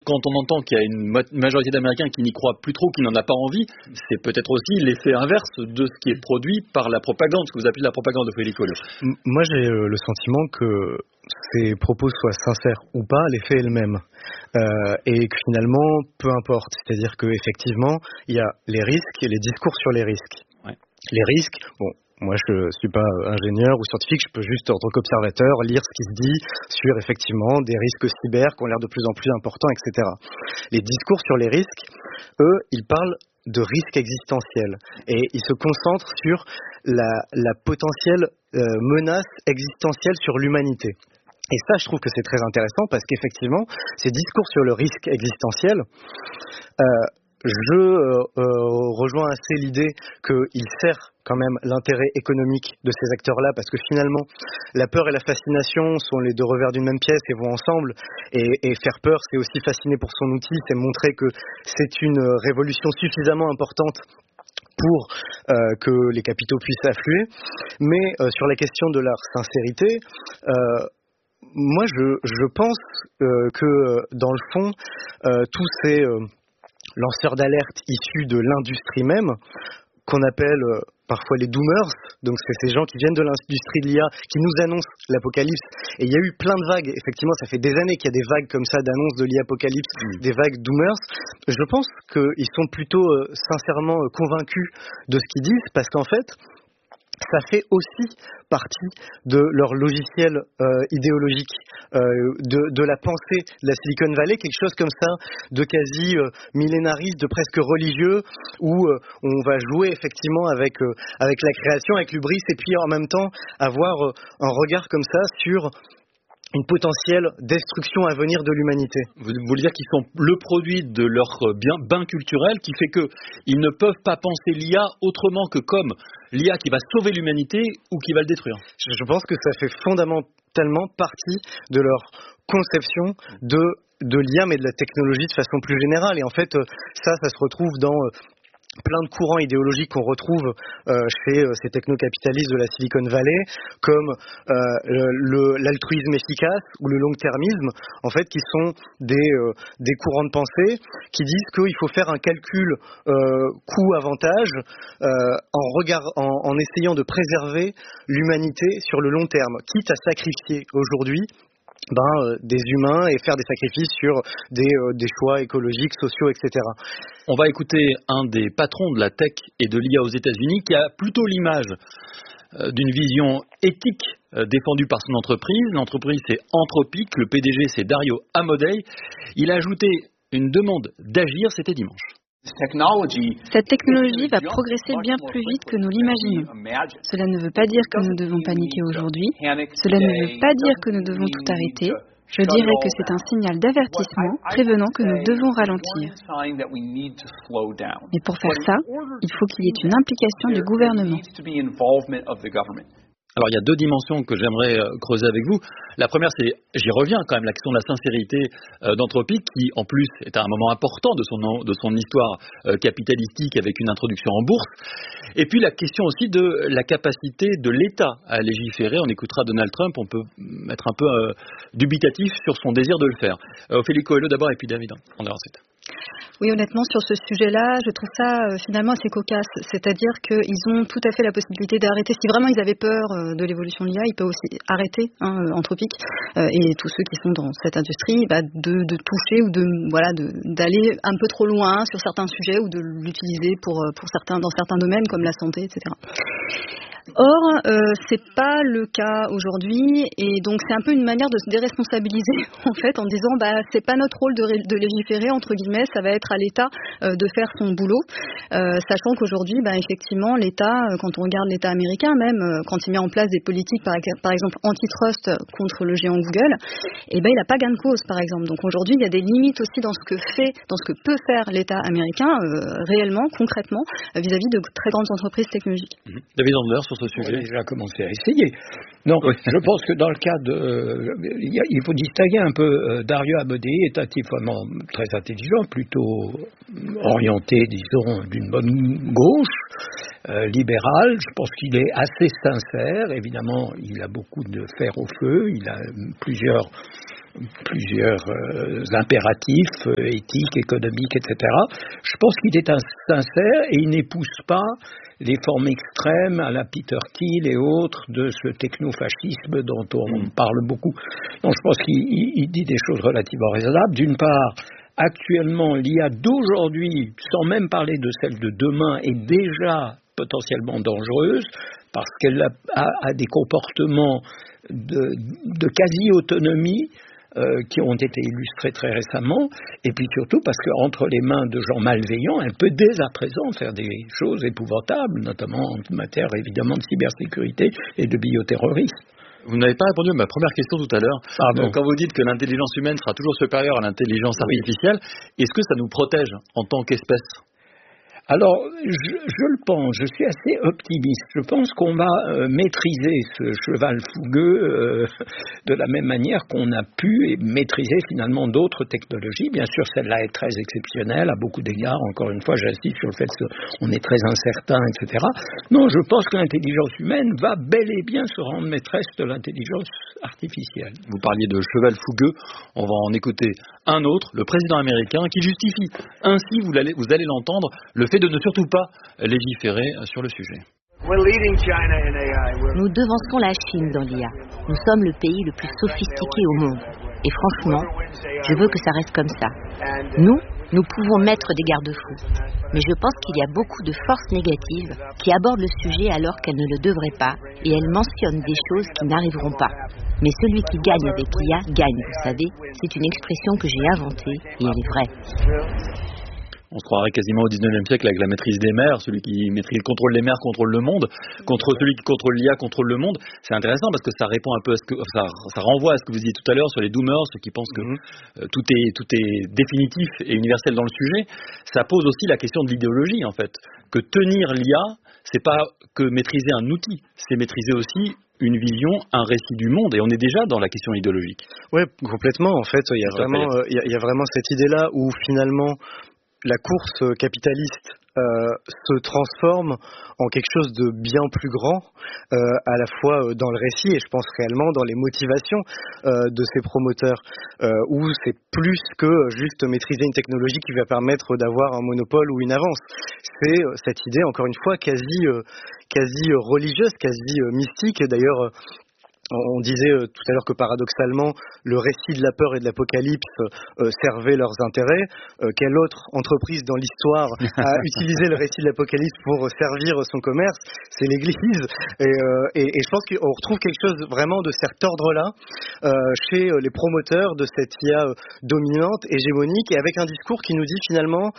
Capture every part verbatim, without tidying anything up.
quand on entend qu'il y a une majorité d'Américains qui n'y croient plus trop, qui n'en a pas envie, c'est peut-être aussi l'effet inverse de ce qui est produit par la propagande, ce que vous appelez la propagande, Ophélie Coelho. Moi, j'ai le sentiment que ces propos soient sincères ou pas, l'effet est le même. Euh, et que finalement, peu importe. C'est-à-dire qu'effectivement, il y a les risques et les discours sur les risques. Ouais. Les risques, bon, moi je ne suis pas ingénieur ou scientifique, je peux juste en tant qu'observateur lire ce qui se dit sur effectivement des risques cyber qui ont l'air de plus en plus importants, et cetera. Les discours sur les risques, eux, ils parlent de risques existentiels et ils se concentrent sur la, la potentielle euh, menace existentielle sur l'humanité. Et ça, je trouve que c'est très intéressant parce qu'effectivement, ces discours sur le risque existentiel, euh, je euh, euh, rejoins assez l'idée qu'il sert quand même l'intérêt économique de ces acteurs-là, parce que finalement, la peur et la fascination sont les deux revers d'une même pièce et vont ensemble. Et, et faire peur, c'est aussi fasciner pour son outil, c'est montrer que c'est une révolution suffisamment importante pour euh, que les capitaux puissent affluer. Mais euh, sur la question de leur sincérité, euh, moi, je, je pense euh, que dans le fond, euh, tous ces euh, lanceurs d'alerte issus de l'industrie même, qu'on appelle euh, parfois les doomers, donc c'est ces gens qui viennent de l'industrie de l'I A, qui nous annoncent l'apocalypse. Et il y a eu plein de vagues, effectivement, ça fait des années qu'il y a des vagues comme ça d'annonces de l'I A apocalypse, mmh. des vagues doomers. Je pense qu'ils sont plutôt euh, sincèrement euh, convaincus de ce qu'ils disent, parce qu'en fait, ça fait aussi partie de leur logiciel euh, idéologique, euh, de, de la pensée de la Silicon Valley, quelque chose comme ça, de quasi euh, millénariste, de presque religieux, où euh, on va jouer effectivement avec, euh, avec la création, avec l'hubris, et puis en même temps avoir euh, un regard comme ça sur une potentielle destruction à venir de l'humanité. Vous voulez dire qu'ils sont le produit de leur bien, bain culturel qui fait qu'ils ne peuvent pas penser l'I A autrement que comme l'I A qui va sauver l'humanité ou qui va le détruire. Je, je pense que ça fait fondamentalement partie de leur conception de, de l'I A, mais de la technologie de façon plus générale. Et en fait, ça, ça se retrouve dans plein de courants idéologiques qu'on retrouve euh, chez euh, ces technocapitalistes de la Silicon Valley, comme euh, le, l'altruisme efficace ou le long-termisme, en fait, qui sont des, euh, des courants de pensée qui disent qu'il faut faire un calcul euh, coût-avantage euh, en, regard, en, en essayant de préserver l'humanité sur le long terme, quitte à sacrifier aujourd'hui Ben, euh, des humains et faire des sacrifices sur des, euh, des choix écologiques, sociaux, et cetera. On va écouter un des patrons de la tech et de l'I A aux États-Unis qui a plutôt l'image euh, d'une vision éthique euh, défendue par son entreprise. L'entreprise, c'est Anthropic, le P D G, c'est Dario Amodei. Il a ajouté une demande d'agir, c'était dimanche. Cette technologie va progresser bien plus vite que nous l'imaginons. Cela ne veut pas dire que nous devons paniquer aujourd'hui. Cela ne veut pas dire que nous devons tout arrêter. Je dirais que c'est un signal d'avertissement prévenant que nous devons ralentir. Mais pour faire ça, il faut qu'il y ait une implication du gouvernement. Alors, il y a deux dimensions que j'aimerais euh, creuser avec vous. La première, c'est, j'y reviens quand même, la question de la sincérité euh, d'Anthropic, qui en plus est à un moment important de son, de son histoire euh, capitalistique avec une introduction en bourse. Et puis la question aussi de la capacité de l'État à légiférer. On écoutera Donald Trump, on peut être un peu euh, dubitatif sur son désir de le faire. Euh, Ophélie Coelho d'abord et puis David Anderseth. Oui, honnêtement, sur ce sujet-là, je trouve ça euh, finalement assez cocasse. C'est-à-dire qu'ils ont tout à fait la possibilité d'arrêter. Si vraiment ils avaient peur euh, de l'évolution de l'I A, ils peuvent aussi arrêter hein, Anthropic euh, et tous ceux qui sont dans cette industrie bah, de, de toucher ou de voilà de, d'aller un peu trop loin sur certains sujets ou de l'utiliser pour pour certains dans certains domaines comme la santé, et cetera. Or, euh, c'est pas le cas aujourd'hui, et donc c'est un peu une manière de se déresponsabiliser en fait, en disant bah c'est pas notre rôle de, ré- de légiférer entre guillemets, ça va être à l'État euh, de faire son boulot, euh, sachant qu'aujourd'hui, bah effectivement, l'État, euh, quand on regarde l'État américain, même euh, quand il met en place des politiques, par, par exemple antitrust contre le géant Google, et ben il a pas gain de cause, par exemple. Donc aujourd'hui, il y a des limites aussi dans ce que fait, dans ce que peut faire l'État américain euh, réellement, concrètement, euh, vis-à-vis de très grandes entreprises technologiques. Mmh. David Andler sur ce sujet. On a déjà commencé à essayer. Non, oui. Je pense que dans le cas de... Euh, il faut distinguer un peu. Euh, Dario Amodei est un type vraiment très intelligent, plutôt orienté, disons, d'une bonne gauche, euh, libéral. Je pense qu'il est assez sincère. Évidemment, il a beaucoup de fer au feu. Il a plusieurs plusieurs euh, impératifs euh, éthiques, économiques, et cetera. Je pense qu'il est sincère et il n'épouse pas les formes extrêmes à la Peter Thiel et autres de ce technofascisme dont on mmh. parle beaucoup. Donc je pense qu'il il dit des choses relativement raisonnables. D'une part, actuellement, l'I A d'aujourd'hui, sans même parler de celle de demain, est déjà potentiellement dangereuse parce qu'elle a, a, a des comportements de, de quasi-autonomie euh, qui ont été illustrés très récemment, et puis surtout parce qu'entre les mains de gens malveillants, elle peut dès à présent faire des choses épouvantables, notamment en matière évidemment de cybersécurité et de bioterrorisme. Vous n'avez pas répondu à ma première question tout à l'heure. Pardon. Quand vous dites que l'intelligence humaine sera toujours supérieure à l'intelligence artificielle, oui. Est-ce que ça nous protège en tant qu'espèce ? Alors, je, je le pense, je suis assez optimiste. Je pense qu'on va euh, maîtriser ce cheval fougueux euh, de la même manière qu'on a pu maîtriser finalement d'autres technologies. Bien sûr, celle-là est très exceptionnelle à beaucoup d'égards. Encore une fois, j'insiste sur le fait qu'on est très incertain, et cetera. Non, je pense que l'intelligence humaine va bel et bien se rendre maîtresse de l'intelligence artificielle. Vous parliez de cheval fougueux, on va en écouter un autre, le président américain, qui justifie ainsi, vous allez, vous allez l'entendre, le fait de ne surtout pas légiférer sur le sujet. Nous devançons la Chine dans l'I A. Nous sommes le pays le plus sophistiqué au monde. Et franchement, je veux que ça reste comme ça. Nous, nous pouvons mettre des garde-fous. Mais je pense qu'il y a beaucoup de forces négatives qui abordent le sujet alors qu'elles ne le devraient pas et elles mentionnent des choses qui n'arriveront pas. Mais celui qui gagne avec l'I A gagne, vous savez. C'est une expression que j'ai inventée et elle est vraie. On se croirait quasiment au dix-neuvième siècle avec la maîtrise des mers, celui qui maîtrise le contrôle des mers contrôle le monde, contre celui qui contrôle l'I A contrôle le monde. C'est intéressant parce que ça répond un peu à ce que ça, ça renvoie à ce que vous disiez tout à l'heure sur les doomers, ceux qui pensent que mm-hmm. euh, tout est tout est définitif et universel dans le sujet. Ça pose aussi la question de l'idéologie en fait. Que tenir l'I A, c'est pas que maîtriser un outil, c'est maîtriser aussi une vision, un récit du monde, et on est déjà dans la question idéologique. Ouais, complètement. En fait, il y a vraiment, il euh, y, y a vraiment cette idée-là où finalement la course capitaliste euh, se transforme en quelque chose de bien plus grand, euh, à la fois dans le récit et je pense réellement dans les motivations euh, de ces promoteurs, euh, où c'est plus que juste maîtriser une technologie qui va permettre d'avoir un monopole ou une avance. C'est euh, cette idée, encore une fois, quasi, euh, quasi religieuse, quasi euh, mystique. D'ailleurs, on disait euh, tout à l'heure que paradoxalement, le récit de la peur et de l'apocalypse euh, servait leurs intérêts. Euh, quelle autre entreprise dans l'histoire a utilisé le récit de l'apocalypse pour servir son commerce ? C'est l'Église. Et, euh, et, et je pense qu'on retrouve quelque chose vraiment de cet ordre-là euh, chez les promoteurs de cette I A dominante, hégémonique, et avec un discours qui nous dit finalement,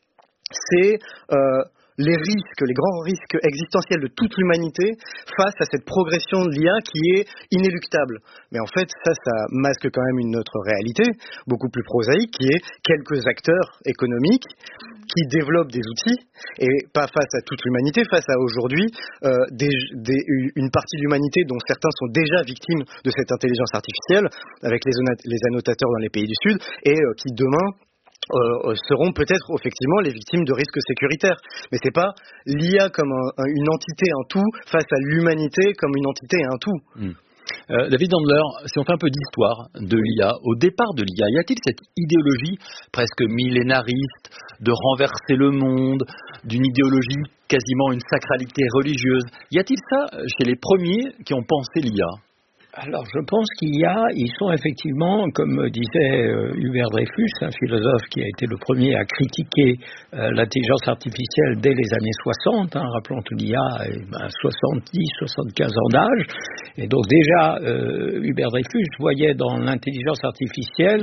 c'est... Euh, les risques, les grands risques existentiels de toute l'humanité face à cette progression de l'I A qui est inéluctable. Mais en fait, ça, ça masque quand même une autre réalité, beaucoup plus prosaïque, qui est quelques acteurs économiques qui développent des outils, et pas face à toute l'humanité, face à aujourd'hui euh, des, des, une partie de l'humanité dont certains sont déjà victimes de cette intelligence artificielle, avec les, les annotateurs dans les pays du Sud, et euh, qui demain Euh, seront peut-être effectivement les victimes de risques sécuritaires. Mais c'est pas l'I A comme un, un, une entité, un tout, face à l'humanité comme une entité et un tout. Mmh. Euh, David Andler, si on fait un peu d'histoire de l'I A, au départ de l'I A, y a-t-il cette idéologie presque millénariste de renverser le monde, d'une idéologie quasiment une sacralité religieuse? Y a-t-il ça chez les premiers qui ont pensé l'I A? Alors, je pense qu'il y a, ils sont effectivement, comme disait euh, Hubert Dreyfus, un philosophe qui a été le premier à critiquer euh, l'intelligence artificielle dès les années soixante, hein, rappelons que l'I A est ben, soixante-dix, soixante-quinze ans d'âge, et donc déjà, euh, Hubert Dreyfus voyait dans l'intelligence artificielle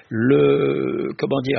le, comment dire,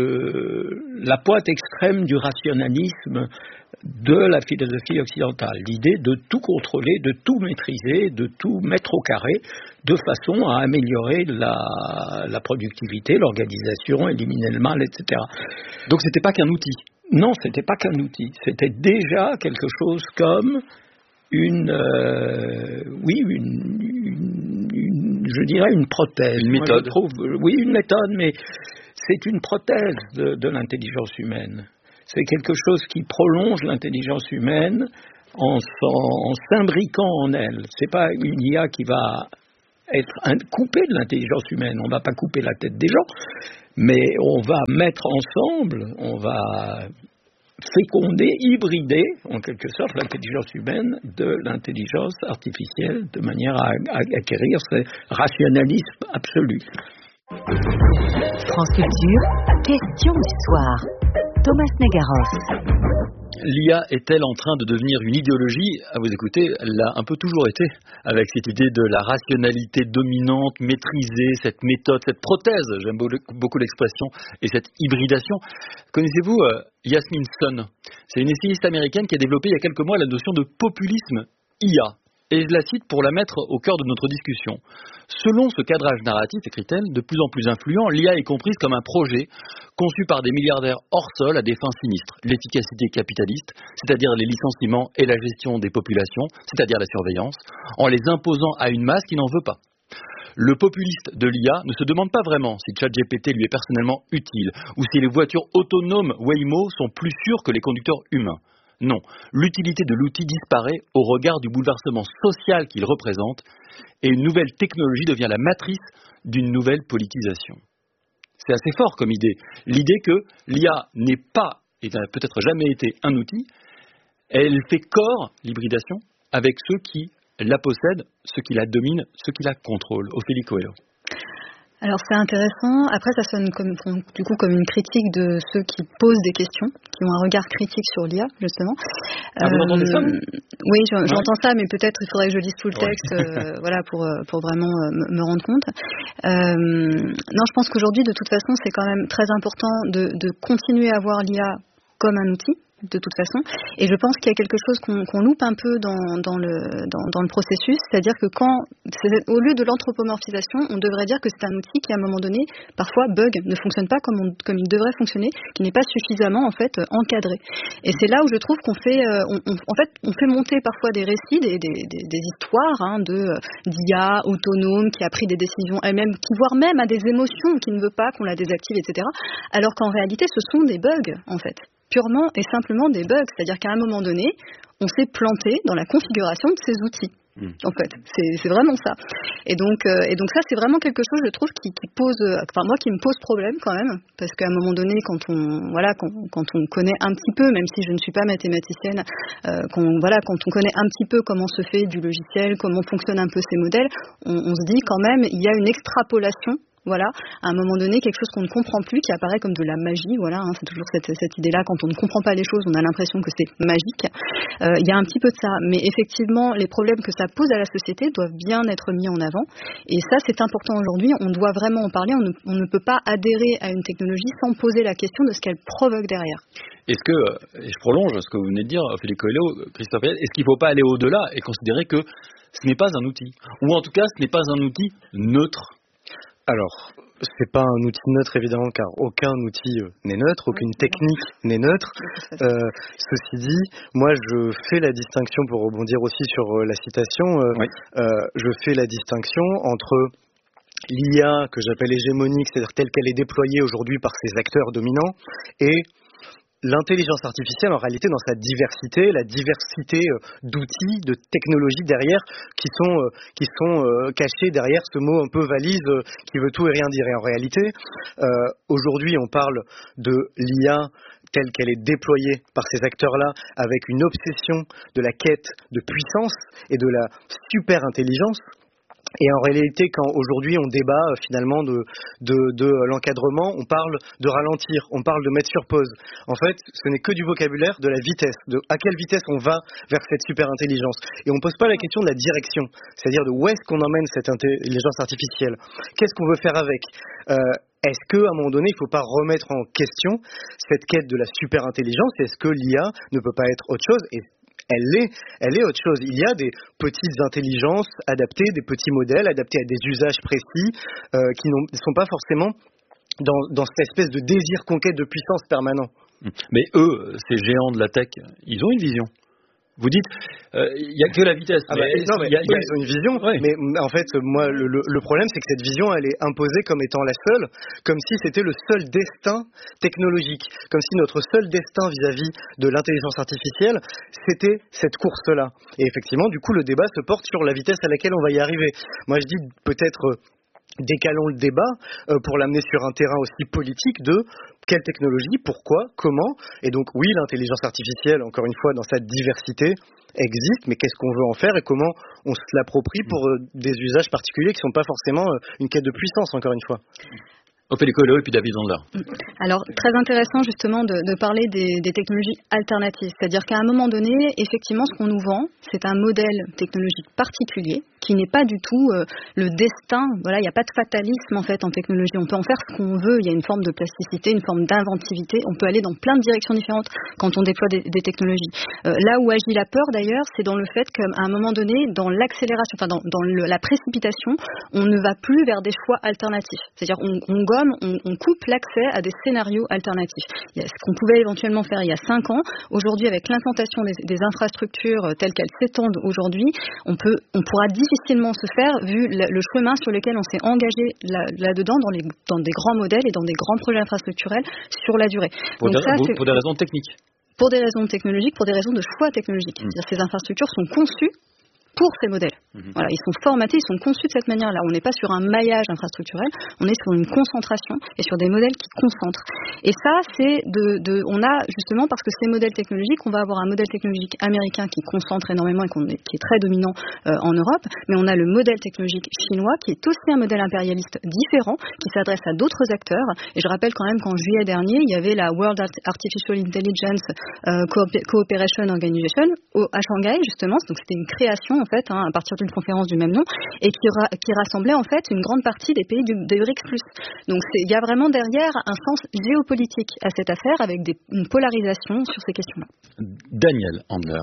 le, la pointe extrême du rationalisme de la philosophie occidentale, l'idée de tout contrôler, de tout maîtriser, de tout mettre au carré, de façon à améliorer la, la productivité, l'organisation, éliminer le mal, et cetera. Donc c'était pas qu'un outil? Non, c'était pas qu'un outil. C'était déjà quelque chose comme une, euh, oui, une, une, une, je dirais une prothèse. Une méthode. Moi, je trouve, oui, une méthode, mais c'est une prothèse de, de l'intelligence humaine. C'est quelque chose qui prolonge l'intelligence humaine en, en s'imbriquant en elle. C'est pas une I A qui va être un, coupé de l'intelligence humaine. On ne va pas couper la tête des gens, mais on va mettre ensemble, on va féconder, hybrider, en quelque sorte, l'intelligence humaine de l'intelligence artificielle, de manière à, à acquérir ce rationalisme absolu. France Culture, question du soir. Thomas Negaroff. L'I A est-elle en train de devenir une idéologie ? À vous écouter, elle l'a un peu toujours été, avec cette idée de la rationalité dominante, maîtrisée, cette méthode, cette prothèse, j'aime beaucoup l'expression, et cette hybridation. Connaissez-vous euh, Yasmin Sun ? C'est une essayiste américaine qui a développé il y a quelques mois la notion de populisme I A. Et je la cite pour la mettre au cœur de notre discussion. Selon ce cadrage narratif, écrit-elle, de plus en plus influent, l'I A est comprise comme un projet conçu par des milliardaires hors sol à des fins sinistres. L'efficacité capitaliste, c'est-à-dire les licenciements et la gestion des populations, c'est-à-dire la surveillance, en les imposant à une masse qui n'en veut pas. Le populiste de l'I A ne se demande pas vraiment si ChatGPT lui est personnellement utile ou si les voitures autonomes Waymo sont plus sûres que les conducteurs humains. Non, l'utilité de l'outil disparaît au regard du bouleversement social qu'il représente et une nouvelle technologie devient la matrice d'une nouvelle politisation. C'est assez fort comme idée. L'idée que l'I A n'est pas, et n'a peut-être jamais été un outil, elle fait corps, l'hybridation, avec ceux qui la possèdent, ceux qui la dominent, ceux qui la contrôlent. Ophélie Coelho. Alors c'est intéressant. Après, ça sonne comme, du coup comme une critique de ceux qui posent des questions, qui ont un regard critique sur l'I A, justement. Ah, vous euh, entendez ça ? Oui, je, j'entends ouais. ça, mais peut-être il faudrait que je lise tout le texte, ouais. euh, voilà, pour pour vraiment euh, me rendre compte. Euh, non, je pense qu'aujourd'hui, de toute façon, c'est quand même très important de, de continuer à voir l'I A comme un outil, de toute façon. Et je pense qu'il y a quelque chose qu'on, qu'on loupe un peu dans, dans, le, dans, dans le processus, c'est-à-dire que quand, c'est, au lieu de l'anthropomorphisation, on devrait dire que c'est un outil qui, à un moment donné, parfois bug, ne fonctionne pas comme, on, comme il devrait fonctionner, qui n'est pas suffisamment, en fait, encadré. Et c'est là où je trouve qu'on fait, euh, on, on, en fait, on fait monter parfois des récits, des, des, des, des histoires hein, de, d'I A autonome qui a pris des décisions elle-même, qui voire même a des émotions, qui ne veut pas qu'on la désactive, et cetera. Alors qu'en réalité, ce sont des bugs, en fait. Purement et simplement des bugs, c'est-à-dire qu'à un moment donné, on s'est planté dans la configuration de ces outils. Mmh. En fait, c'est, c'est vraiment ça. Et donc, euh, et donc ça, c'est vraiment quelque chose, je trouve, qui, qui pose, euh, enfin moi, qui me pose problème quand même, parce qu'à un moment donné, quand on, voilà, quand, quand on connaît un petit peu, même si je ne suis pas mathématicienne, euh, quand, voilà, quand on connaît un petit peu comment se fait du logiciel, comment fonctionnent un peu ces modèles, on, on se dit quand même, il y a une extrapolation. Voilà, à un moment donné, quelque chose qu'on ne comprend plus, qui apparaît comme de la magie, voilà, hein, c'est toujours cette, cette idée-là, quand on ne comprend pas les choses, on a l'impression que c'est magique. Euh, il y a un petit peu de ça, mais effectivement, les problèmes que ça pose à la société doivent bien être mis en avant, et ça, c'est important aujourd'hui, on doit vraiment en parler, on ne, on ne peut pas adhérer à une technologie sans poser la question de ce qu'elle provoque derrière. Est-ce que, et je prolonge ce que vous venez de dire, Ophélie Coelho, Christophe Ayel, est-ce qu'il ne faut pas aller au-delà et considérer que ce n'est pas un outil, ou en tout cas, ce n'est pas un outil neutre? Alors, c'est pas un outil neutre évidemment, car aucun outil n'est neutre, aucune technique n'est neutre. Euh, ceci dit, moi je fais la distinction, pour rebondir aussi sur la citation, euh, oui. euh, je fais la distinction entre l'I A que j'appelle hégémonique, c'est-à-dire telle qu'elle est déployée aujourd'hui par ses acteurs dominants, et l'intelligence artificielle, en réalité, dans sa diversité, la diversité d'outils, de technologies derrière, qui sont qui sont euh, cachés derrière ce mot un peu valise euh, qui veut tout et rien dire. Et en réalité, euh, aujourd'hui, on parle de l'I A telle qu'elle est déployée par ces acteurs-là, avec une obsession de la quête de puissance et de la super intelligence. Et en réalité, quand aujourd'hui on débat euh, finalement de, de, de l'encadrement, on parle de ralentir, on parle de mettre sur pause. En fait, ce n'est que du vocabulaire de la vitesse, de à quelle vitesse on va vers cette super intelligence. Et on ne pose pas la question de la direction, c'est-à-dire de où est-ce qu'on emmène cette intelligence artificielle. Qu'est-ce qu'on veut faire avec euh, Est-ce qu'à un moment donné, il ne faut pas remettre en question cette quête de la super intelligence? Est-ce que l'I A ne peut pas être autre chose? Et Elle est, elle est autre chose. Il y a des petites intelligences adaptées, des petits modèles adaptés à des usages précis euh, qui ne sont pas forcément dans, dans cette espèce de désir conquête de puissance permanent. Mais eux, ces géants de la tech, ils ont une vision. Vous dites, il euh, n'y a que la vitesse. Ah bah, mais non, mais y a, y a... ils ont une vision, ouais. mais en fait, moi, le, le problème, c'est que cette vision, elle est imposée comme étant la seule, comme si c'était le seul destin technologique, comme si notre seul destin vis-à-vis de l'intelligence artificielle, c'était cette course-là. Et effectivement, du coup, le débat se porte sur la vitesse à laquelle on va y arriver. Moi, je dis peut-être... Euh, décalons le débat euh, pour l'amener sur un terrain aussi politique de quelle technologie, pourquoi, comment. Et donc oui, l'intelligence artificielle, encore une fois, dans sa diversité, existe, mais qu'est-ce qu'on veut en faire et comment on se l'approprie pour euh, des usages particuliers qui ne sont pas forcément euh, une quête de puissance, encore une fois. Ophélie Coelho et puis David Zandler. Alors, très intéressant justement de, de parler des, des technologies alternatives. C'est-à-dire qu'à un moment donné, effectivement, ce qu'on nous vend, c'est un modèle technologique particulier qui n'est pas du tout euh, le destin. Voilà, il n'y a pas de fatalisme en fait en technologie. On peut en faire ce qu'on veut. Il y a une forme de plasticité, une forme d'inventivité. On peut aller dans plein de directions différentes quand on déploie des, des technologies. Euh, là où agit la peur d'ailleurs, c'est dans le fait qu'à un moment donné, dans l'accélération, enfin dans, dans le, la précipitation, on ne va plus vers des choix alternatifs. C'est-à-dire on, on gomme On, on coupe l'accès à des scénarios alternatifs. Il y a ce qu'on pouvait éventuellement faire il y a cinq ans. Aujourd'hui, avec l'implantation des, des infrastructures telles qu'elles s'étendent aujourd'hui, on, peut, on pourra difficilement se faire vu le, le chemin sur lequel on s'est engagé là, là-dedans dans, les, dans des grands modèles et dans des grands projets infrastructurels sur la durée. Pour, Donc des, ça, pour, pour des raisons techniques. Pour des raisons technologiques, pour des raisons de choix technologiques. Mmh. C'est-à-dire ces infrastructures sont conçues pour ces modèles. Mmh. Voilà, ils sont formatés, ils sont conçus de cette manière-là. On n'est pas sur un maillage infrastructurel, on est sur une concentration et sur des modèles qui concentrent. Et ça, c'est de, de, on a justement, parce que ces modèles technologiques, on va avoir un modèle technologique américain qui concentre énormément et qu'on est, qui est très dominant euh, en Europe, mais on a le modèle technologique chinois qui est aussi un modèle impérialiste différent, qui s'adresse à d'autres acteurs. Et je rappelle quand même qu'en juillet dernier, il y avait la World Artificial Intelligence euh, Cooperation Organization au, à Shanghai, justement. Donc c'était une création en fait, hein, à partir d'une conférence du même nom, et qui, ra- qui rassemblait en fait une grande partie des pays du, des B R I C S plus. Donc il y a vraiment derrière un sens géopolitique à cette affaire, avec des, une polarisation sur ces questions-là. Daniel Handler.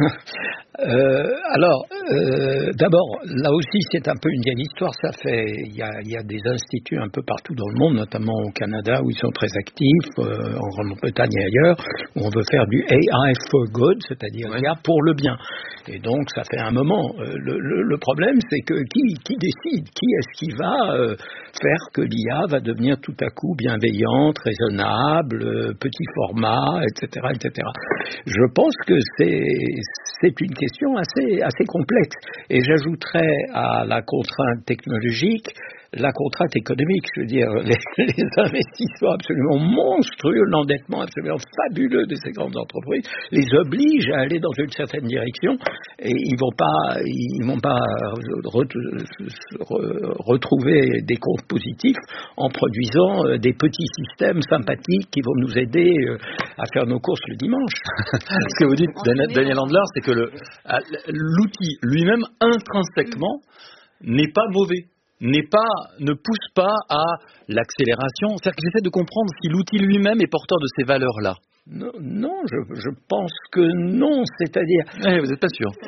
euh, alors, euh, d'abord, là aussi, c'est un peu une vieille histoire. Ça fait, il y a, il y a des instituts un peu partout dans le monde, notamment au Canada, où ils sont très actifs, euh, en Grande-Bretagne et ailleurs, où on veut faire du A I for good, c'est-à-dire ouais. l'I A pour le bien. Et donc, ça fait un moment. Euh, le, le, le problème, c'est que qui, qui décide ? Qui est-ce qui va euh, faire que l'I A va devenir tout à coup bienveillante, raisonnable, euh, petit format, et cetera, et cetera. Je pense que c'est c'est une question assez, assez complexe. Et j'ajouterais à la contrainte technologique la contrainte économique. Je veux dire, les, les investissements absolument monstrueux, l'endettement absolument fabuleux de ces grandes entreprises les obligent à aller dans une certaine direction et ils vont pas, ils vont pas re, re, retrouver des comptes positifs en produisant des petits systèmes sympathiques qui vont nous aider à faire nos courses le dimanche. Ce que vous dites, Daniel Handler, c'est que le, l'outil lui-même, intrinsèquement, n'est pas mauvais. N'est pas, ne pousse pas à l'accélération. C'est-à-dire que j'essaie de comprendre si l'outil lui-même est porteur de ces valeurs-là. Non, non je, je pense que non, c'est-à-dire... Eh, vous n'êtes pas sûr.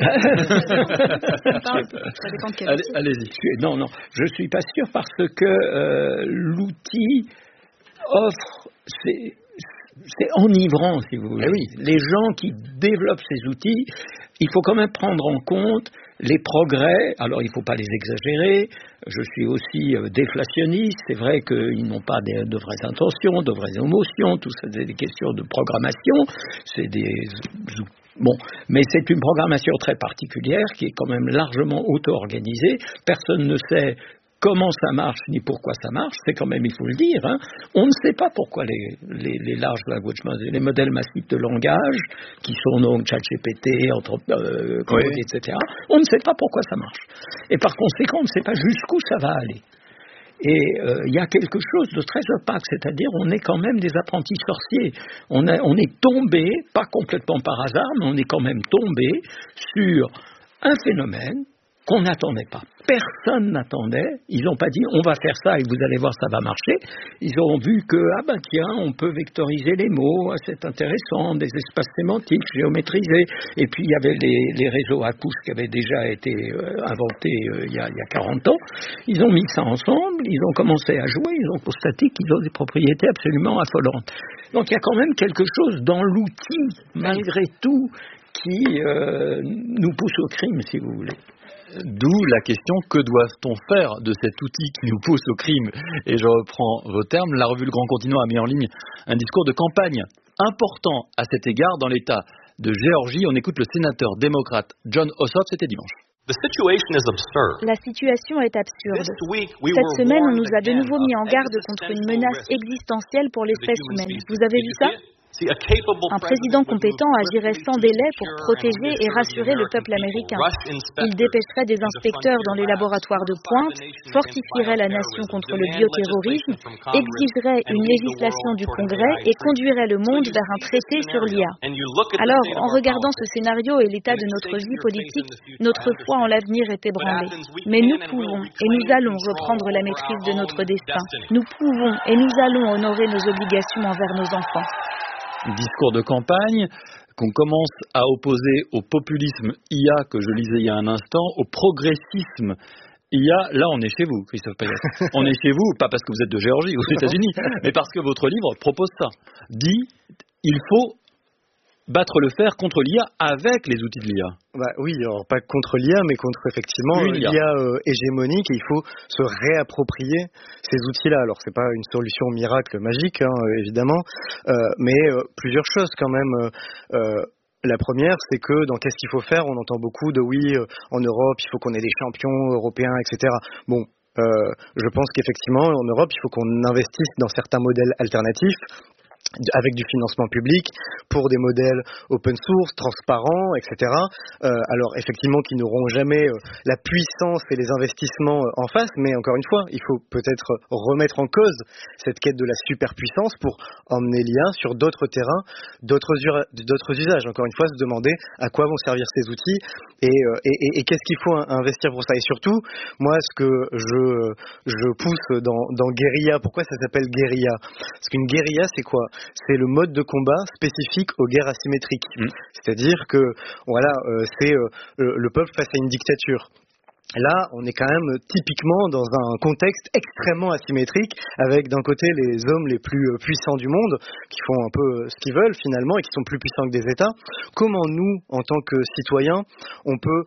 Allez, allez-y. Non, non, je ne suis pas sûr parce que euh, l'outil offre... C'est, c'est enivrant, si vous voulez. Eh oui. Les gens qui développent ces outils, il faut quand même prendre en compte les progrès. Alors, il ne faut pas les exagérer. Je suis aussi euh, déflationniste. C'est vrai qu'ils n'ont pas de, de vraies intentions, de vraies émotions. Tout ça, c'est des questions de programmation. C'est des... Bon, mais c'est une programmation très particulière qui est quand même largement auto-organisée. Personne ne sait comment ça marche ni pourquoi ça marche, c'est quand même, il faut le dire, hein. On ne sait pas pourquoi les, les, les large language models, les modèles massifs de langage, qui sont donc ChatGPT, euh, oui. et cetera, on ne sait pas pourquoi ça marche. Et par conséquent, on ne sait pas jusqu'où ça va aller. Et il euh, y a quelque chose de très opaque, c'est-à-dire on est quand même des apprentis sorciers. On, a, on est tombé, pas complètement par hasard, mais on est quand même tombé sur un phénomène qu'on n'attendait pas. Personne n'attendait. Ils n'ont pas dit on va faire ça et vous allez voir ça va marcher. Ils ont vu que ah ben tiens on peut vectoriser les mots, c'est intéressant, des espaces sémantiques géométrisés. Et puis il y avait les, les réseaux à couches qui avaient déjà été euh, inventés euh, il y a, il y a quarante ans. Ils ont mis ça ensemble, ils ont commencé à jouer, ils ont constaté qu'ils ont des propriétés absolument affolantes. Donc il y a quand même quelque chose dans l'outil malgré tout qui euh, nous pousse au crime, si vous voulez. D'où la question, que doit-on faire de cet outil qui nous pousse au crime? Et je reprends vos termes, la revue Le Grand Continent a mis en ligne un discours de campagne important à cet égard dans l'État de Géorgie. On écoute le sénateur démocrate John Ossoff, c'était dimanche. La situation est absurde. Cette semaine, on nous a de nouveau mis en garde contre une menace existentielle pour l'espèce humaine. Vous avez vu ça ? Un président compétent agirait sans délai pour protéger et rassurer le peuple américain. Il dépêcherait des inspecteurs dans les laboratoires de pointe, fortifierait la nation contre le bioterrorisme, exigerait une législation du Congrès et conduirait le monde vers un traité sur l'I A. Alors, en regardant ce scénario et l'état de notre vie politique, notre foi en l'avenir est ébranlée. Mais nous pouvons et nous allons reprendre la maîtrise de notre destin. Nous pouvons et nous allons honorer nos obligations envers nos enfants. Discours de campagne qu'on commence à opposer au populisme I A que je lisais il y a un instant, au progressisme I A. Là, on est chez vous, Christophe Payet. On est chez vous, pas parce que vous êtes de Géorgie aux États-Unis, mais parce que votre livre propose ça. Dit, il faut battre le fer contre l'I A avec les outils de l'I A. Bah oui, alors pas contre l'I A, mais contre effectivement l'I A, l'I A euh, hégémonique, et il faut se réapproprier ces outils-là. Alors c'est pas une solution miracle magique, hein, évidemment, euh, mais euh, plusieurs choses quand même. Euh, La première, c'est que dans qu'est-ce qu'il faut faire, on entend beaucoup de oui, euh, en Europe, il faut qu'on ait des champions européens, et cetera. Bon, euh, je pense qu'effectivement, en Europe, il faut qu'on investisse dans certains modèles alternatifs, avec du financement public, pour des modèles open source, transparents, et cetera. Euh, alors effectivement, qui n'auront jamais euh, la puissance et les investissements euh, en face, mais encore une fois, il faut peut-être remettre en cause cette quête de la superpuissance pour emmener l'I A sur d'autres terrains, d'autres, ura- d'autres usages. Encore une fois, se demander à quoi vont servir ces outils et, euh, et, et, et qu'est-ce qu'il faut investir pour ça. Et surtout, moi, ce que je, je pousse dans, dans guérilla, pourquoi ça s'appelle guérilla? Parce qu'une guérilla, c'est quoi? C'est le mode de combat spécifique aux guerres asymétriques. Mmh. C'est-à-dire que voilà, euh, c'est euh, le, le peuple face à une dictature. Là, on est quand même typiquement dans un contexte extrêmement asymétrique, avec d'un côté les hommes les plus puissants du monde, qui font un peu ce qu'ils veulent finalement, et qui sont plus puissants que des États. Comment nous, en tant que citoyens, on peut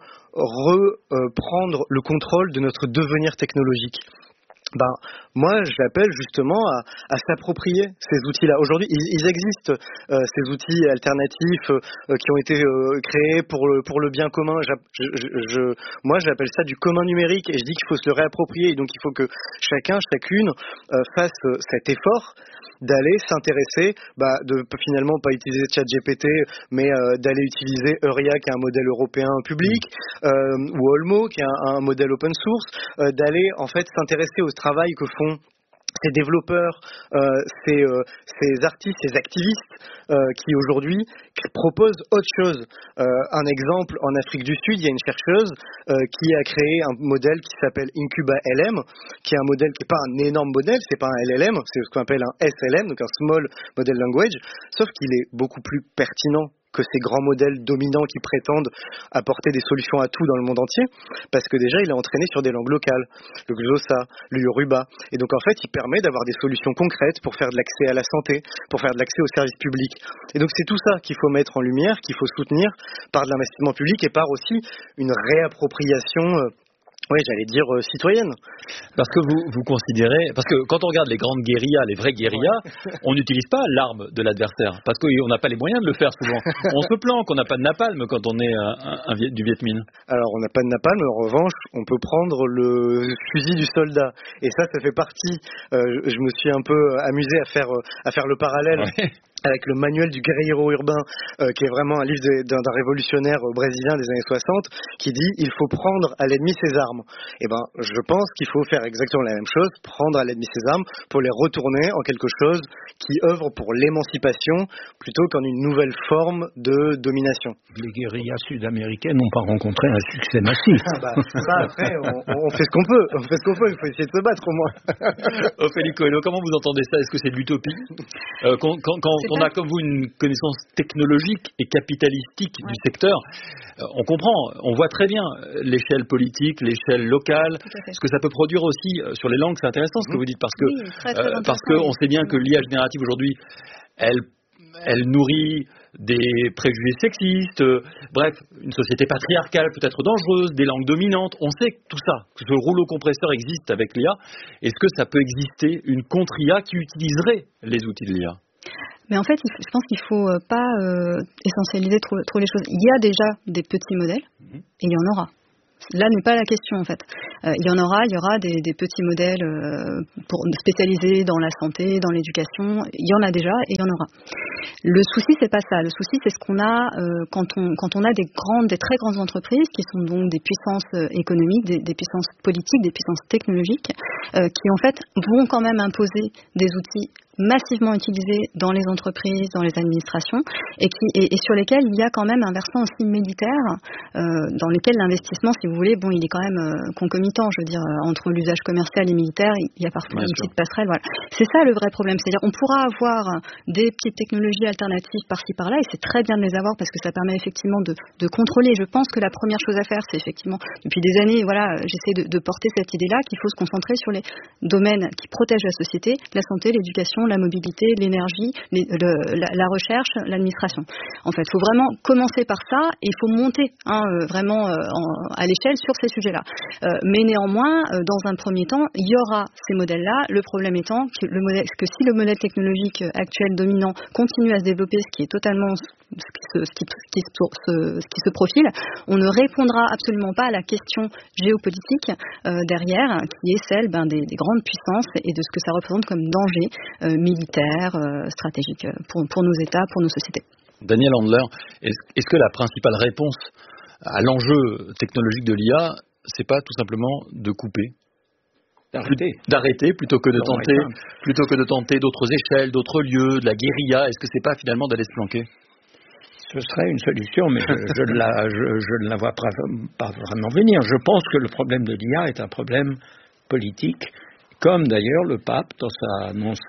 reprendre le contrôle de notre devenir technologique? Ben, moi, j'appelle justement à, à s'approprier ces outils-là. Aujourd'hui, ils, ils existent, euh, ces outils alternatifs euh, qui ont été euh, créés pour le, pour le bien commun. Je, je, je, moi, j'appelle ça du commun numérique, et je dis qu'il faut se le réapproprier. Et donc, il faut que chacun, chacune euh, fasse cet effort d'aller s'intéresser, bah, de finalement pas utiliser ChatGPT, mais euh, d'aller utiliser Euria, qui est un modèle européen public, euh, ou Olmo, qui est un, un modèle open source, euh, d'aller en fait s'intéresser au travail que font ces développeurs, euh, ces, euh, ces artistes, ces activistes euh, qui aujourd'hui proposent autre chose. Euh, un exemple, en Afrique du Sud, il y a une chercheuse euh, qui a créé un modèle qui s'appelle Incuba L M, qui est un modèle qui n'est pas un énorme modèle, c'est pas un L L M, c'est ce qu'on appelle un S L M, donc un Small Model Language, sauf qu'il est beaucoup plus pertinent que ces grands modèles dominants qui prétendent apporter des solutions à tout dans le monde entier, parce que déjà il est entraîné sur des langues locales, le Xhosa, le Yoruba, et donc en fait il permet d'avoir des solutions concrètes pour faire de l'accès à la santé, pour faire de l'accès aux services publics. Et donc c'est tout ça qu'il faut mettre en lumière, qu'il faut soutenir par de l'investissement public et par aussi une réappropriation euh, oui, j'allais dire euh, citoyenne. Parce que vous, vous considérez... Parce que quand on regarde les grandes guérillas, les vraies guérillas, ouais. on n'utilise pas l'arme de l'adversaire. Parce qu'on n'a pas les moyens de le faire souvent. On se planque, on n'a pas de napalm quand on est un, un, un, du Viet Minh. Alors, on n'a pas de napalm, mais en revanche, on peut prendre le fusil du soldat. Et ça, ça fait partie... Euh, je me suis un peu amusé à faire, à faire le parallèle... Ouais. avec le manuel du guerriero urbain, euh, qui est vraiment un livre de, d'un, d'un révolutionnaire brésilien des années soixante, qui dit « il faut prendre à l'ennemi ses armes ». Et ben, je pense qu'il faut faire exactement la même chose, prendre à l'ennemi ses armes pour les retourner en quelque chose qui œuvre pour l'émancipation plutôt qu'en une nouvelle forme de domination. Les guérillas sud-américaines n'ont pas rencontré un succès massif. Ah bah, ça, après, on, on fait ce qu'on peut, on fait ce qu'on peut, il faut essayer de se battre au moins. Ophélie Coelho, comment vous entendez ça? Est-ce que c'est de l'utopie euh, quand, quand, quand on a comme vous une connaissance technologique et capitalistique ouais. du secteur, euh, on comprend, on voit très bien l'échelle politique, l'échelle locale, ce que ça peut produire aussi euh, sur les langues. C'est intéressant ce que vous dites parce que oui, très, très euh, parce que on sait bien que l'I A générative aujourd'hui, elle elle nourrit des préjugés sexistes, euh, bref, une société patriarcale peut-être dangereuse, des langues dominantes. On sait tout ça, que ce rouleau compresseur existe avec l'I A. Est-ce que ça peut exister une contre-I A qui utiliserait les outils de l'I A ? Mais en fait, je pense qu'il ne faut pas euh, essentialiser trop, trop les choses. Il y a déjà des petits modèles, mmh. et il y en aura. Là n'est pas la question en fait. Euh, il y en aura, il y aura des, des petits modèles euh, pour spécialisés dans la santé, dans l'éducation. Il y en a déjà et il y en aura. Le souci c'est pas ça. Le souci c'est ce qu'on a euh, quand on quand on a des grandes, des très grandes entreprises qui sont donc des puissances euh, économiques, des, des puissances politiques, des puissances technologiques, euh, qui en fait vont quand même imposer des outils massivement utilisés dans les entreprises, dans les administrations, et, qui, et, et sur lesquels il y a quand même un versant aussi militaire, euh, dans lequel l'investissement, si vous voulez, bon, il est quand même euh, concomitant, je veux dire, euh, entre l'usage commercial et militaire, il y a parfois Bien une sûr. petite passerelle, voilà. C'est ça le vrai problème, c'est-à-dire on pourra avoir des petites technologies alternatives par-ci par-là, et c'est très bien de les avoir parce que ça permet effectivement de, de contrôler. Je pense que la première chose à faire, c'est effectivement, depuis des années, voilà, j'essaie de, de porter cette idée-là, qu'il faut se concentrer sur les domaines qui protègent la société, la santé, l'éducation, la mobilité, l'énergie, les, le, la, la recherche, l'administration. En fait, il faut vraiment commencer par ça et il faut monter hein, euh, vraiment euh, en, à l'échelle sur ces sujets-là. Euh, mais néanmoins, euh, dans un premier temps, il y aura ces modèles-là. Le problème étant que, le modèle, que si le modèle technologique actuel dominant continue à se développer, ce qui est totalement ce qui se, ce qui, ce qui se, ce qui se profile, on ne répondra absolument pas à la question géopolitique euh, derrière, qui est celle ben, des, des grandes puissances et de ce que ça représente comme danger euh, militaire, euh, stratégique pour, pour nos États, pour nos sociétés. Daniel Handler, est-ce, est-ce que la principale réponse à l'enjeu technologique de l'I A, c'est pas tout simplement de couper, d'arrêter, d'arrêter plutôt que de non, tenter, plutôt que de tenter d'autres échelles, d'autres lieux, de la guérilla? Est-ce que c'est pas finalement d'aller se planquer? Ce serait une solution, mais je, je, ne la, je, je ne la vois pas, pas vraiment venir. Je pense que le problème de l'I A est un problème politique, comme d'ailleurs le pape, dans sa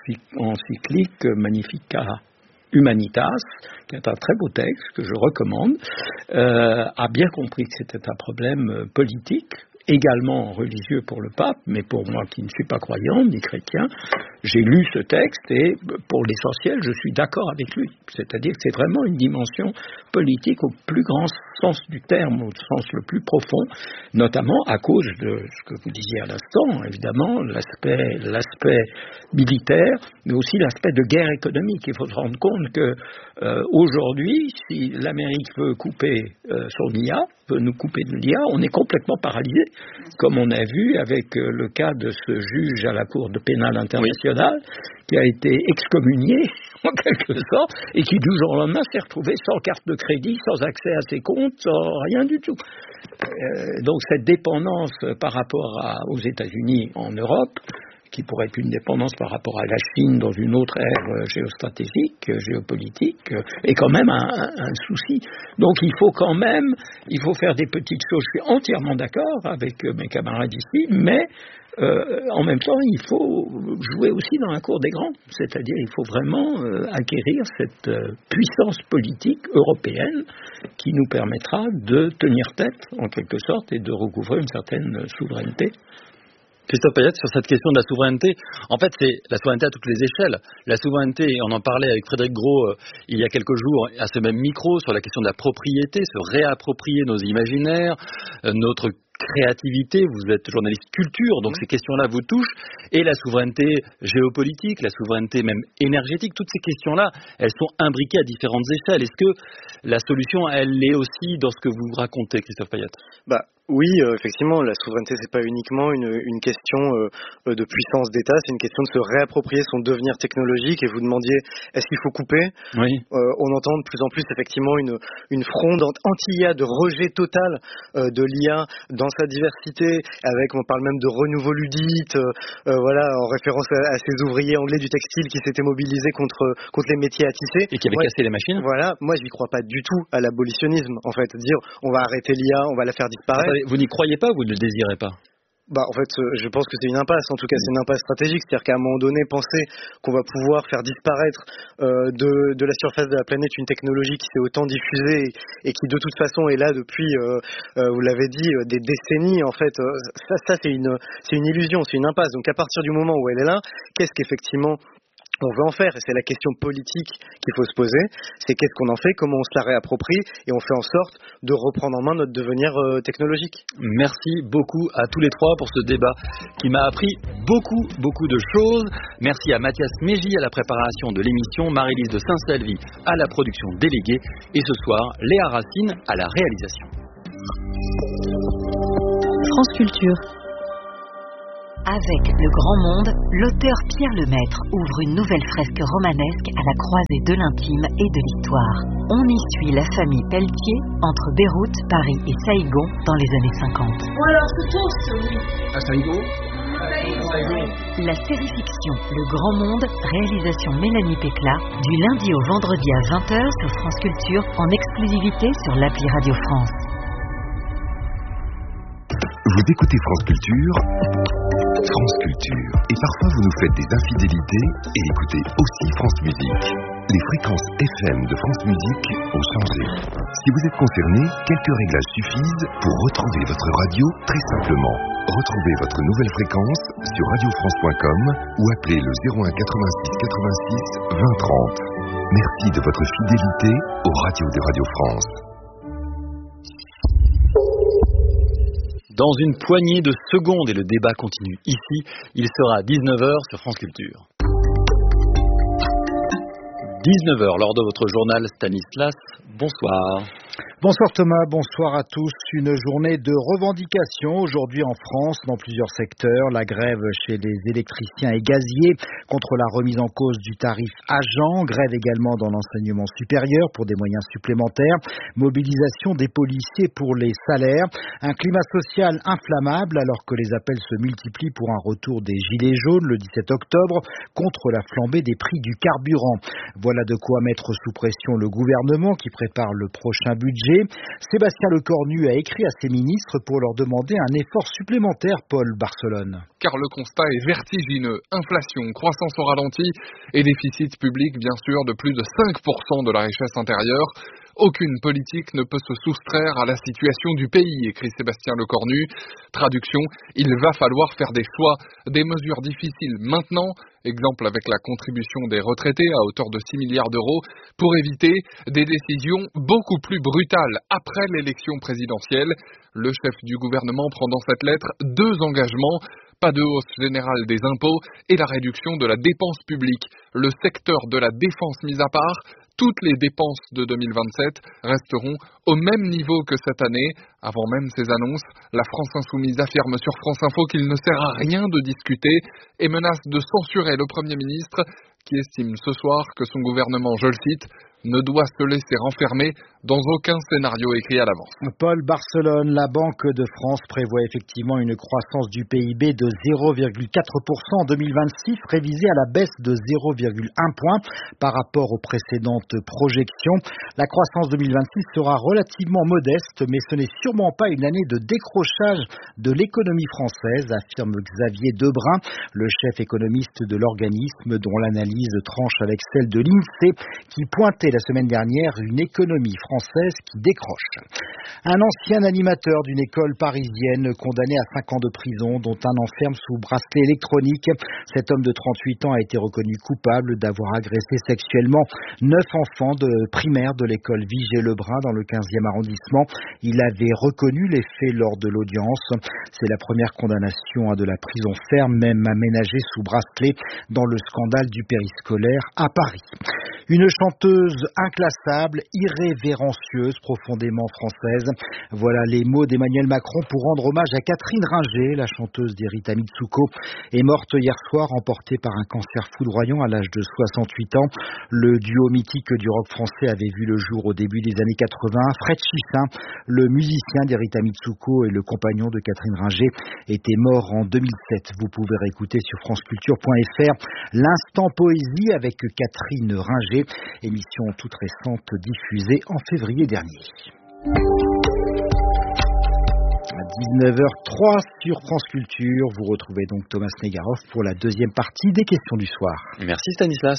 encyclique Magnificat Humanitas, qui est un très beau texte que je recommande, euh, a bien compris que c'était un problème politique, également religieux pour le pape, mais pour moi qui ne suis pas croyant ni chrétien, j'ai lu ce texte et pour l'essentiel, je suis d'accord avec lui. C'est-à-dire que c'est vraiment une dimension politique au plus grand sens du terme, au sens le plus profond, notamment à cause de ce que vous disiez à l'instant, évidemment, l'aspect, l'aspect militaire, mais aussi l'aspect de guerre économique. Il faut se rendre compte que euh, aujourd'hui, si l'Amérique veut couper euh, son I A, veut nous couper de l'I A, on est complètement paralysé, comme on a vu avec euh, le cas de ce juge à la Cour de pénale internationale, oui. qui a été excommunié, en quelque sorte, et qui du jour au lendemain s'est retrouvé sans carte de crédit, sans accès à ses comptes, sans rien du tout. Euh, donc cette dépendance par rapport à, aux États-Unis en Europe, qui pourrait être une dépendance par rapport à la Chine dans une autre ère géostratégique, géopolitique, est quand même un, un, un souci. Donc il faut quand même, il faut faire des petites choses. Je suis entièrement d'accord avec mes camarades ici, mais euh, en même temps, il faut jouer aussi dans la cour des grands. C'est-à-dire, il faut vraiment euh, acquérir cette euh, puissance politique européenne qui nous permettra de tenir tête, en quelque sorte, et de recouvrer une certaine souveraineté. Christophe Payette, sur cette question de la souveraineté, en fait, c'est la souveraineté à toutes les échelles. La souveraineté, on en parlait avec Frédéric Gros euh, il y a quelques jours à ce même micro, sur la question de la propriété, se réapproprier nos imaginaires, euh, notre créativité, vous êtes journaliste culture, donc ces questions-là vous touchent, et la souveraineté géopolitique, la souveraineté même énergétique, toutes ces questions-là, elles sont imbriquées à différentes échelles. Est-ce que la solution, elle est aussi dans ce que vous racontez, Christophe Payette? Bah, oui, euh, effectivement, la souveraineté, c'est pas uniquement une, une question euh, de puissance d'État, c'est une question de se réapproprier son devenir technologique. Et vous demandiez, est-ce qu'il faut couper? Oui. Euh, on entend de plus en plus effectivement une, une fronde anti-I A, de rejet total euh, de l'I A dans sa diversité, avec, on parle même de renouveau ludite, euh, euh, voilà, en référence à, à ces ouvriers anglais du textile qui s'étaient mobilisés contre contre les métiers à tisser. Et qui avaient ouais, cassé les machines. Voilà, moi j'y crois pas du tout à l'abolitionnisme, en fait, dire on va arrêter l'I A, on va la faire disparaître. Vous n'y croyez pas ou vous ne le désirez pas? Bah, en fait, je pense que c'est une impasse. En tout cas, c'est une impasse stratégique. C'est-à-dire qu'à un moment donné, penser qu'on va pouvoir faire disparaître euh, de, de la surface de la planète une technologie qui s'est autant diffusée et, et qui, de toute façon, est là depuis, euh, euh, vous l'avez dit, euh, des décennies. En fait, euh, ça, ça, c'est une, c'est une illusion, c'est une impasse. Donc, à partir du moment où elle est là, qu'est-ce qu'effectivement qu'on veut en faire. Et c'est la question politique qu'il faut se poser. C'est qu'est-ce qu'on en fait, comment on se la réapproprie et on fait en sorte de reprendre en main notre devenir euh, technologique. Merci beaucoup à tous les trois pour ce débat qui m'a appris beaucoup, beaucoup de choses. Merci à Mathias Mégy à la préparation de l'émission, Marie-Lise de Saint-Salvi à la production déléguée et ce soir, Léa Racine à la réalisation. France Culture. Avec Le Grand Monde, l'auteur Pierre Lemaître ouvre une nouvelle fresque romanesque à la croisée de l'intime et de l'histoire. On y suit la famille Pelletier entre Beyrouth, Paris et Saïgon dans les années cinquante. Bon alors, c'est tous, oui. À Saïgon ? La série fiction Le Grand Monde, réalisation Mélanie Pécla, du lundi au vendredi à vingt heures sur France Culture, en exclusivité sur l'appli Radio France. Vous écoutez France Culture, France Culture, et parfois vous nous faites des infidélités et écoutez aussi France Musique. Les fréquences F M de France Musique ont changé. Si vous êtes concerné, quelques réglages suffisent pour retrouver votre radio très simplement. Retrouvez votre nouvelle fréquence sur radio france point com ou appelez le zéro un quatre-vingt-six quatre-vingt-six vingt trente. Merci de votre fidélité aux radios de Radio France. Dans une poignée de secondes, et le débat continue ici, il sera dix-neuf heures sur France Culture. dix-neuf heures, lors de votre journal Stanislas, bonsoir. Bonsoir Thomas, bonsoir à tous. Une journée de revendication aujourd'hui en France dans plusieurs secteurs. La grève chez les électriciens et gaziers contre la remise en cause du tarif agent. Grève également dans l'enseignement supérieur pour des moyens supplémentaires. Mobilisation des policiers pour les salaires. Un climat social inflammable alors que les appels se multiplient pour un retour des gilets jaunes le dix-sept octobre contre la flambée des prix du carburant. Voilà de quoi mettre sous pression le gouvernement qui prépare le prochain budget. Sébastien Lecornu a écrit à ses ministres pour leur demander un effort supplémentaire, Paul Barcelone. Car le constat est vertigineux. Inflation, croissance au ralenti et déficit public, bien sûr, de plus de cinq pour cent de la richesse intérieure. Aucune politique ne peut se soustraire à la situation du pays, écrit Sébastien Lecornu. Traduction, il va falloir faire des choix, des mesures difficiles maintenant, exemple avec la contribution des retraités à hauteur de six milliards d'euros, pour éviter des décisions beaucoup plus brutales après l'élection présidentielle. Le chef du gouvernement prend dans cette lettre deux engagements. Pas de hausse générale des impôts et la réduction de la dépense publique. Le secteur de la défense mis à part, toutes les dépenses de deux mille vingt-sept resteront au même niveau que cette année. Avant même ces annonces, la France Insoumise affirme sur France Info qu'il ne sert à rien de discuter et menace de censurer le Premier ministre qui estime ce soir que son gouvernement, je le cite, ne doit se laisser renfermer dans aucun scénario écrit à l'avance. Paul Barcelone, la Banque de France prévoit effectivement une croissance du P I B de zéro virgule quatre pour cent en deux mille vingt-six, révisée à la baisse de zéro virgule un point par rapport aux précédentes projections. La croissance deux mille vingt-six sera relativement modeste, mais ce n'est sûrement pas une année de décrochage de l'économie française, affirme Xavier Debrun, le chef économiste de l'organisme dont l'analyse tranche avec celle de l'INSEE, qui pointait la semaine dernière une économie française qui décroche. Un ancien animateur d'une école parisienne condamné à cinq ans de prison, dont un enferme sous bracelet électronique. Cet homme de trente-huit ans a été reconnu coupable d'avoir agressé sexuellement neuf enfants de primaire de l'école Vigée-Lebrun dans le quinzième arrondissement. Il avait reconnu les faits lors de l'audience. C'est la première condamnation à de la prison ferme, même aménagée sous bracelet, dans le scandale du périscolaire à Paris. Une chanteuse inclassable, irrévérencieuse, profondément française. Voilà les mots d'Emmanuel Macron pour rendre hommage à Catherine Ringer, la chanteuse d'Erita Mitsuko, est morte hier soir, emportée par un cancer foudroyant à l'âge de soixante-huit ans. Le duo mythique du rock français avait vu le jour au début des années quatre-vingts. Fred Chissin, le musicien d'Erita Mitsuko et le compagnon de Catherine Ringer, était mort en deux mille sept. Vous pouvez réécouter sur franceculture point f r l'instant poésie avec Catherine Ringer, émission toute récente diffusée en février dernier. À dix-neuf heures trois sur France Culture, vous retrouvez donc Thomas Negaroff pour la deuxième partie des questions du soir. Merci Stanislas.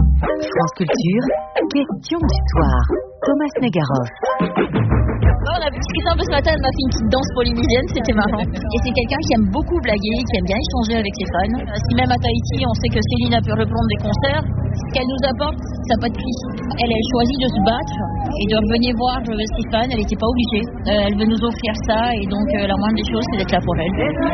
France Culture, questions du soir. Thomas Negaroff. On a discuté un peu ce matin, elle m'a fait une petite danse polynésienne, c'était marrant. Et c'est quelqu'un qui aime beaucoup blaguer, qui aime bien échanger avec ses fans. Si même à Tahiti, on sait que Céline a pu reprendre des concerts, ce qu'elle nous apporte, ça n'a pas de prix. Elle a choisi de se battre et de revenir voir ses fans, elle n'était pas obligée. Euh, elle veut nous offrir ça et donc euh, la moindre des choses, c'est d'être là pour elle.